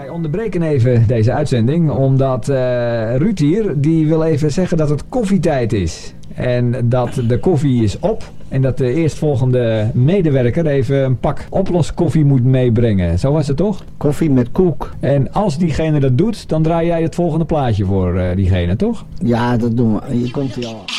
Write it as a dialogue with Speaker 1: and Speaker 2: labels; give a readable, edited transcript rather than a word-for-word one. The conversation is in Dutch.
Speaker 1: Wij onderbreken even deze uitzending, omdat Ruud hier, die wil even zeggen dat het koffietijd is. En dat de koffie is op. En dat de eerstvolgende medewerker even een pak oploskoffie moet meebrengen. Zo was het toch?
Speaker 2: Koffie met koek.
Speaker 1: En als diegene dat doet, dan draai jij het volgende plaatje voor diegene, toch?
Speaker 2: Ja, dat doen we. Hier komt hij al.